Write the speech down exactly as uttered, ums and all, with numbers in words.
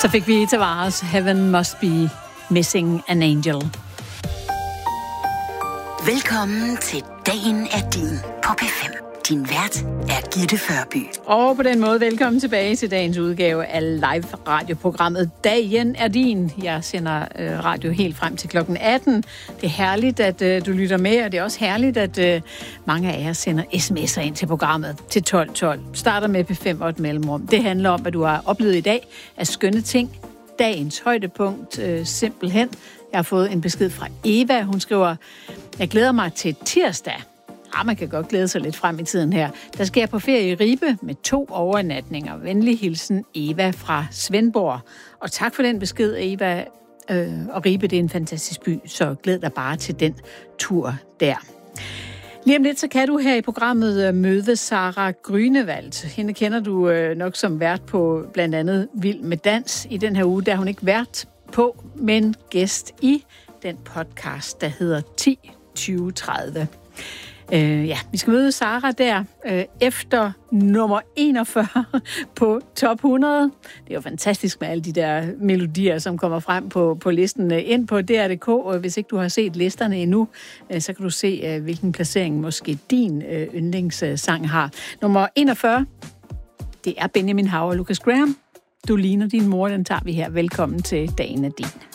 Så fik vi Tavares Heaven Must Be Missing an Angel. Velkommen til Dagen er din på P fem. Din vært er Gitte Førby. Og på den måde, velkommen tilbage til dagens udgave af live-radioprogrammet Dagen er din. Jeg sender øh, radio helt frem til klokken atten. Det er herligt, at øh, du lytter med, og det er også herligt, at øh, mange af jer sender sms'er ind til programmet til tolv tolv. Starter med P fem og et mellemrum. Det handler om, hvad du har oplevet i dag af skønne ting. Dagens højdepunkt, øh, simpelthen. Jeg har fået en besked fra Eva. Hun skriver, jeg glæder mig til tirsdag. Ja, man kan godt glæde sig lidt frem i tiden her. Der skal jeg på ferie i Ribe med to overnatninger. Venlig hilsen, Eva fra Svendborg. Og tak for den besked, Eva. Øh, og Ribe, det er en fantastisk by, så glæd dig bare til den tur der. Lige om lidt, så kan du her i programmet møde Sara Grünewald. Hende kender du øh, nok som vært på blandt andet Vild med Dans. I den her uge, der er hun ikke vært på, men gæst i den podcast, der hedder ti tyve tredive. Øh, ja, vi skal møde Sara der øh, efter nummer enogfyrre på top hundrede. Det er jo fantastisk med alle de der melodier, som kommer frem på, på listen. Ind på D R punktum D K, og hvis ikke du har set listerne endnu, øh, så kan du se, øh, hvilken placering måske din øh, yndlingssang har. Nummer enogfyrre, det er Benjamin Hav og Lucas Graham. Du ligner din mor, den tager vi her. Velkommen til Dagen er din.